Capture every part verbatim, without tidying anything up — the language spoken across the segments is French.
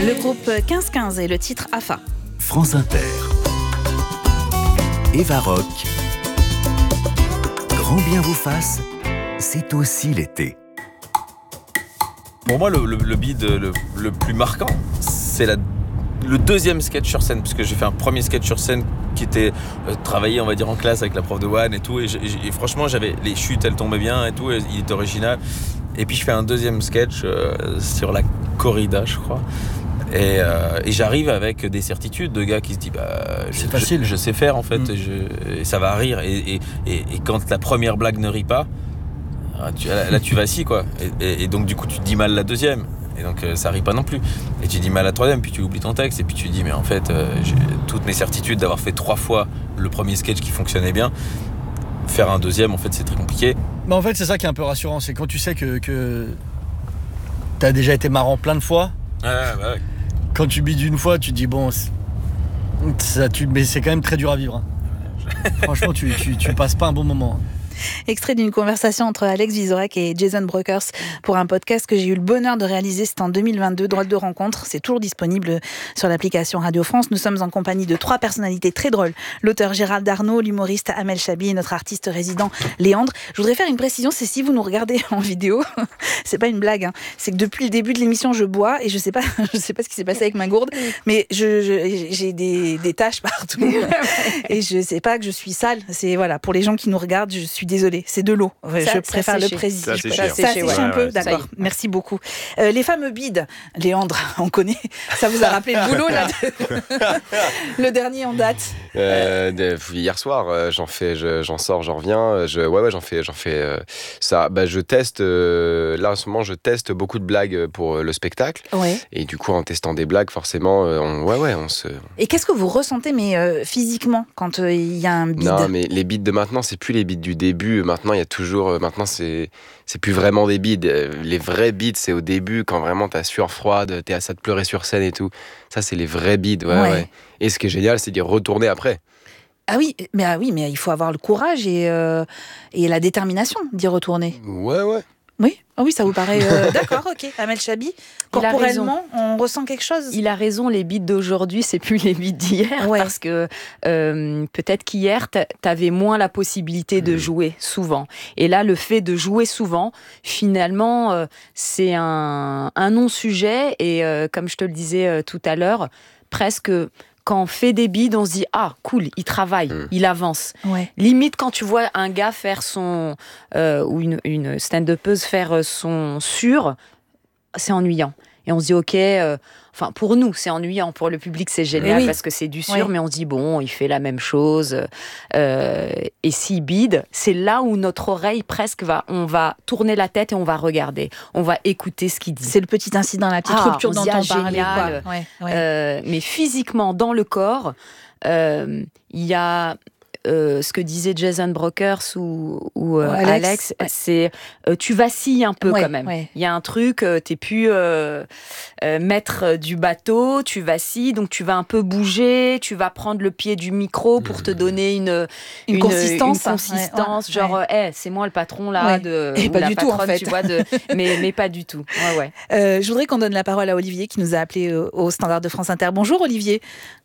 Le groupe quinze quinze et le titre A F A. France Inter. Eva Rock. Grand bien vous fasse, c'est aussi l'été. Pour moi, le, le, le bid le, le plus marquant, c'est la, le deuxième sketch sur scène, parce que j'ai fait un premier sketch sur scène qui était euh, travaillé, on va dire, en classe avec la prof de One et tout, et, et, et franchement, j'avais les chutes, elles tombaient bien et tout, et il était original. Et puis je fais un deuxième sketch euh, sur la corrida, je crois. Et, euh, et j'arrive avec des certitudes de gars qui se disent bah, je, c'est facile. Je, je sais faire en fait, mmh. et, je, et ça va rire. Et, et, et, et quand la première blague ne rit pas, tu, là, là tu vacilles quoi. Et, et, et donc du coup tu dis mal la deuxième. Et donc euh, ça rit pas non plus. Et tu dis mal la troisième, puis tu oublies ton texte. Et puis tu dis mais en fait, euh, j'ai toutes mes certitudes d'avoir fait trois fois le premier sketch qui fonctionnait bien. Faire un deuxième, en fait, c'est très compliqué. Mais en fait, c'est ça qui est un peu rassurant. C'est quand tu sais que, que t'as déjà été marrant plein de fois. Ah, bah ouais. Quand tu bides une fois, tu te dis bon, ça, tu, mais c'est quand même très dur à vivre. Hein. Franchement, tu, tu, tu passes pas un bon moment. Extrait d'une conversation entre Alex Vizorek et Jason Brokers pour un podcast que j'ai eu le bonheur de réaliser. C'était en deux mille vingt-deux, Drôle de rencontre. C'est toujours disponible sur l'application Radio France. Nous sommes en compagnie de trois personnalités très drôles. L'auteur Gérald Darnaud, l'humoriste Amel Chabi et notre artiste résident Léandre. Je voudrais faire une précision, c'est si vous nous regardez en vidéo, c'est pas une blague, hein. C'est que depuis le début de l'émission, je bois et je sais pas, je sais pas ce qui s'est passé avec ma gourde, mais je, je, j'ai des, des taches partout et je sais pas que je suis sale. C'est voilà, pour les gens qui nous regardent, je suis désolée, c'est de l'eau. Ça, je préfère le préciser. Ça a séché, ça a séché ouais. un peu, ouais, d'accord. Merci beaucoup. Euh, les fameux bides, Léandre, on connaît. Ça vous a rappelé le boulot là de... Le dernier en date. Euh, de, hier soir, euh, j'en fais, je, j'en sors, j'en reviens. Je, ouais, ouais, j'en fais, j'en fais euh, ça. Bah, je teste. Euh, là, en ce moment, je teste beaucoup de blagues pour euh, le spectacle. Ouais. Et du coup, en testant des blagues, forcément, euh, on, ouais, ouais, on se. Et qu'est-ce que vous ressentez, mais euh, physiquement, quand il euh, y a un bide? Non, mais les bides de maintenant, c'est plus les bides du début. Maintenant, il y a toujours. Maintenant, c'est, c'est plus vraiment des bides. Les vrais bides, c'est au début, quand vraiment t'as sueur froide, t'es à ça de pleurer sur scène et tout. Ça, c'est les vrais bides. Ouais, ouais. ouais. Et ce qui est génial, c'est d'y retourner après. Ah oui, mais ah oui, mais il faut avoir le courage et euh, et la détermination d'y retourner. Ouais, ouais. Oui, oh oui, ça vous paraît euh, d'accord, ok. Amel Chabi, corporellement, on ressent quelque chose. Il a raison, les beats d'aujourd'hui, c'est plus les beats d'hier, ouais. Parce que euh, peut-être qu'hier, t'avais moins la possibilité de jouer souvent. Et là, le fait de jouer souvent, finalement, euh, c'est un, un non-sujet. Et euh, comme je te le disais euh, tout à l'heure, presque... Quand on fait des bides, on se dit « Ah, cool, il travaille, mmh. il avance. Ouais. » Limite, quand tu vois un gars faire son... Euh, ou une, une stand-upeuse faire son sur, c'est ennuyant. Et on se dit « Ok, euh, enfin, pour nous, c'est ennuyant. Pour le public, c'est génial oui. parce que c'est du sur. Oui. » Mais on se dit « Bon, il fait la même chose. Euh, » Et s'il bide, c'est là où notre oreille presque va... On va tourner la tête et on va regarder. On va écouter ce qu'il dit. C'est le petit incident, la petite ah, rupture dont on parlait. Ouais, ouais. Euh, mais physiquement, dans le corps, il euh, y a... Euh, ce que disait Jason Brokers ou, ou euh, Alex, Alex ouais. c'est euh, tu vacilles un peu ouais, quand même. Il ouais. y a un truc, euh, t'es plus euh, euh, maître du bateau, tu vacilles, donc tu vas un peu bouger, tu vas prendre le pied du micro pour te donner une, une, une consistance, une consistance ouais, genre, ouais. Hey, c'est moi le patron là, ouais. de, et pas la du patronne, tout en fait. Tu vois, de, mais, mais pas du tout. Ouais, ouais. Euh, je voudrais qu'on donne la parole à Olivier qui nous a appelé au, au standard de France Inter. Bonjour Olivier.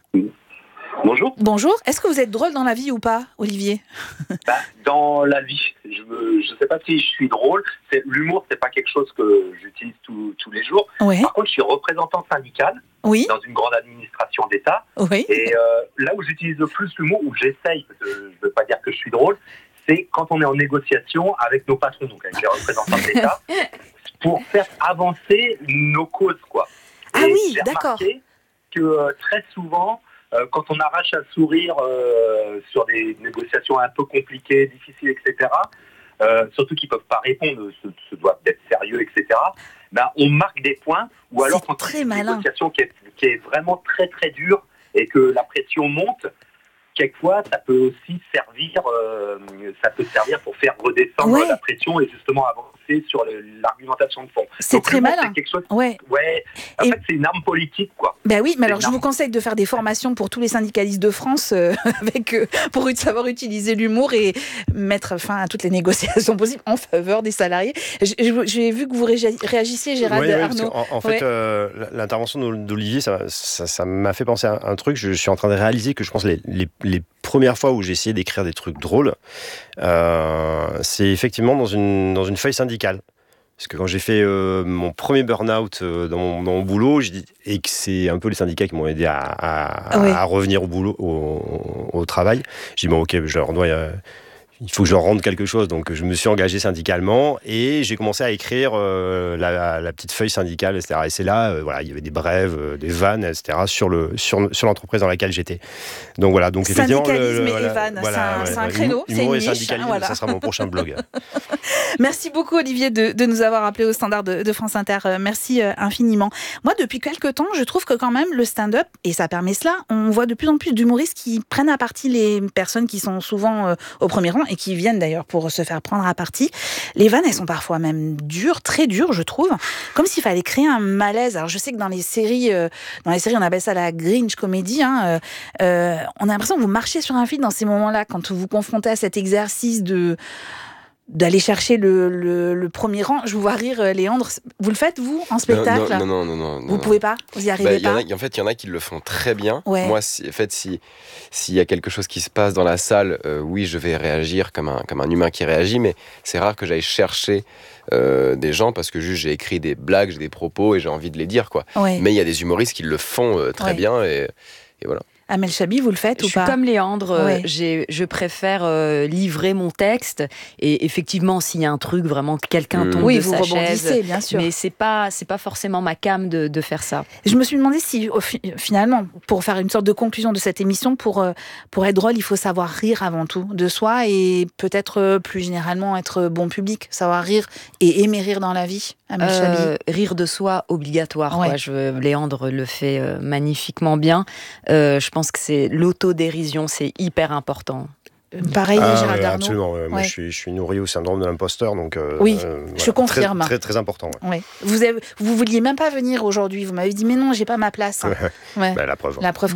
Bonjour. Bonjour. Est-ce que vous êtes drôle dans la vie ou pas, Olivier? bah, Dans la vie, je ne sais pas si je suis drôle. C'est, l'humour, c'est pas quelque chose que j'utilise tout, tous les jours. Ouais. Par contre, je suis représentant syndical oui. dans une grande administration d'État. Oui. Et euh, là où j'utilise le plus l'humour, où j'essaye, parce que je ne veux pas dire que je suis drôle, c'est quand on est en négociation avec nos patrons, donc avec les représentants de l'État, pour faire avancer nos causes, quoi. Ah et oui, j'ai d'accord. remarqué que euh, très souvent, euh, quand on arrache un sourire euh, sur des négociations un peu compliquées, difficiles, et cetera, euh, surtout qu'ils ne peuvent pas répondre, se, se doivent d'être sérieux, et cetera, ben, on marque des points, ou alors c'est quand très c'est une malin. négociation qui est, qui est vraiment très très dure et que la pression monte, quelquefois, ça peut aussi servir, euh, ça peut servir pour faire redescendre ouais. la pression et justement avancer. c'est sur le, l'argumentation de fond. C'est Donc, très l'humour, malin. C'est quelque chose. Ouais. Ouais. En Et... fait, c'est une arme politique, quoi. Ben oui, mais alors C'est je vous conseille de faire des formations pour tous les syndicalistes de France euh, avec euh, pour savoir utiliser l'humour et mettre fin à toutes les négociations possibles en faveur des salariés. J'ai vu que vous réagissiez, Gérald ouais, ouais, Arnaud. En, en fait, ouais. euh, l'intervention d'Olivier, ça m'a ça, ça fait penser à un truc. Je suis en train de réaliser que je pense les, les, les premières fois où j'ai essayé d'écrire des trucs drôles, euh, c'est effectivement dans une, dans une feuille syndicale. Parce que quand j'ai fait euh, mon premier burn-out euh, dans, mon, dans mon boulot, je dis, et que c'est un peu les syndicats qui m'ont aidé à, à, oui. à revenir au boulot, au, au travail, j'ai dit bon ok, je leur dois, euh, il faut que je leur rende quelque chose. Donc je me suis engagé syndicalement et j'ai commencé à écrire euh, la, la petite feuille syndicale, et cetera. Et c'est là, euh, voilà, il y avait des brèves, euh, des vannes, et cetera. sur le sur, sur l'entreprise dans laquelle j'étais. Donc voilà, donc effectivement, syndicalisme le, le, et voilà, vannes, voilà, c'est un, ouais, un créneau, humour c'est une et niche, syndicalisme, voilà. Ça sera mon prochain blog. Merci beaucoup Olivier de, de nous avoir appelé au standard de, de France Inter. Euh, merci euh, infiniment. Moi, depuis quelques temps, je trouve que quand même le stand-up, et ça permet cela, on voit de plus en plus d'humoristes qui prennent à partie les personnes qui sont souvent euh, au premier rang et qui viennent d'ailleurs pour se faire prendre à partie. Les vannes, elles sont parfois même dures, très dures, je trouve, comme s'il fallait créer un malaise. Alors je sais que dans les séries, euh, dans les séries, on appelle ça la Grinch comédie. Hein, euh, euh, on a l'impression que vous marchez sur un fil dans ces moments-là, quand vous vous confrontez à cet exercice de d'aller chercher le, le, le premier rang. Je vous vois rire, Léandre. Vous le faites, vous, en spectacle? Non, non, non. non, non vous non. pouvez pas? Vous y arrivez bah, pas? y en, a, en fait, il y en a qui le font très bien. Ouais. Moi, si, en fait, si s'il y a quelque chose qui se passe dans la salle, euh, oui, je vais réagir comme un, comme un humain qui réagit, mais c'est rare que j'aille chercher euh, des gens parce que juste j'ai écrit des blagues, j'ai des propos et j'ai envie de les dire, quoi. Ouais. Mais il y a des humoristes qui le font euh, très ouais. bien et, et voilà. Amel Chabi, vous le faites je ou pas? Je suis comme Léandre, ouais. j'ai, je préfère euh, livrer mon texte et effectivement s'il y a un truc vraiment que quelqu'un tombe oui, de vous sa rebondissez, chaise, bien sûr. Mais c'est pas c'est pas forcément ma came de, de faire ça. Je me suis demandé si finalement, pour faire une sorte de conclusion de cette émission, pour pour être drôle, il faut savoir rire avant tout de soi et peut-être plus généralement être bon public, savoir rire et aimer rire dans la vie. Amel Chabi. Euh, rire de soi obligatoire. Ouais. Quoi. Je, Léandre le fait euh, magnifiquement bien. Euh, je pense que c'est l'autodérision, c'est hyper important. Pareil, ah, Gérald ouais, Arnaud. Absolument. Ouais. Moi, ouais. je, suis, je suis nourri au syndrome de l'imposteur, donc. Euh, oui, euh, je voilà, confirme. Très, très, très important. Ouais. Ouais. Vous, avez, vous vouliez même pas venir aujourd'hui. Vous m'avez dit, mais non, j'ai pas ma place. Hein. ouais. Ouais. Bah, la preuve. La preuve.